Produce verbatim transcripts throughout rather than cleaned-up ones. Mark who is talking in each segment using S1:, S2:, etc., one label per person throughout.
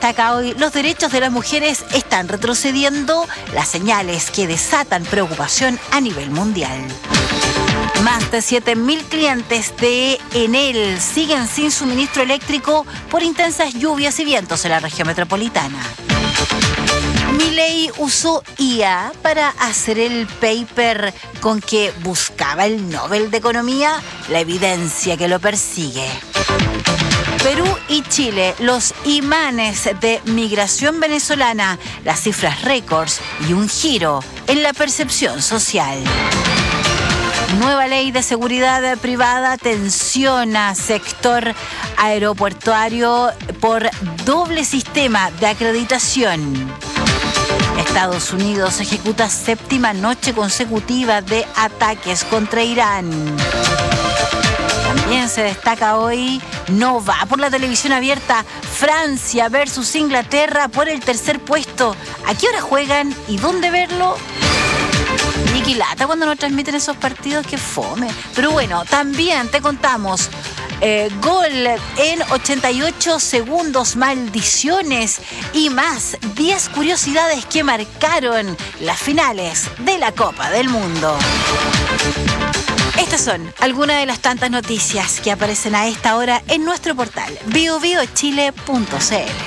S1: destaca hoy: los derechos de las mujeres están retrocediendo, las señales que desatan preocupación a nivel mundial. Más de siete mil clientes de Enel siguen sin suministro eléctrico por intensas lluvias y vientos en la región metropolitana. Milei usó I A para hacer el paper con que buscaba el Nobel de Economía, la evidencia que lo persigue. Perú y Chile, los imanes de migración venezolana, las cifras récords y un giro en la percepción social. Nueva ley de seguridad privada tensiona sector aeroportuario por doble sistema de acreditación. Estados Unidos ejecuta séptima noche consecutiva de ataques contra Irán. También se destaca hoy: no va por la televisión abierta, Francia versus Inglaterra por el tercer puesto. ¿A qué hora juegan y dónde verlo? Y lata cuando nos transmiten esos partidos, que fome. Pero bueno, también te contamos eh, gol en ochenta y ocho segundos, maldiciones y más. diez curiosidades que marcaron las finales de la Copa del Mundo. Estas son algunas de las tantas noticias que aparecen a esta hora en nuestro portal bio bio chile punto c l.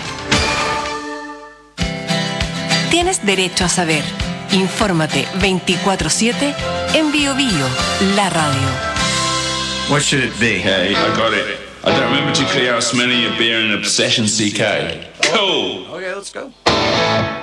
S2: Tienes derecho a saber. Infórmate veinticuatro siete en Bio Bio, la radio.
S3: What should it be?
S4: Okay, I got it. I don't remember too clear how smelling your beer and obsession, C K. Cool.
S3: Okay, let's go.